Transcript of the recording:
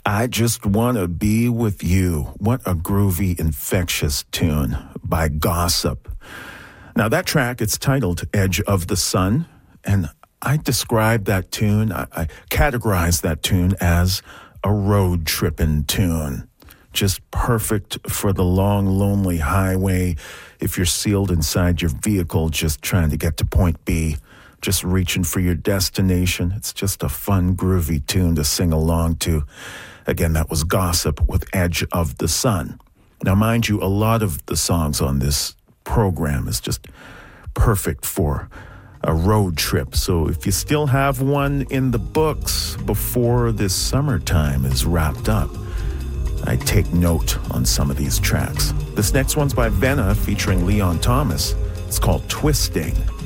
I Just Wanna Be With You. What a groovy, infectious tune by Gossip. Now that track, it's titled Edge of the Sun, and I describe that tune, I categorize that tune as a road trippin' tune. Just perfect for the long, lonely highway. If you're sealed inside your vehicle, just trying to get to point B, just reaching for your destination. It's just a fun, groovy tune to sing along to. Again, that was Gossip with Edge of the Sun. Now, mind you, a lot of the songs on this program is just perfect for a road trip. So if you still have one in the books before this summertime is wrapped up, I take note on some of these tracks. This next one's by Venna featuring Leon Thomas. It's called Twisting.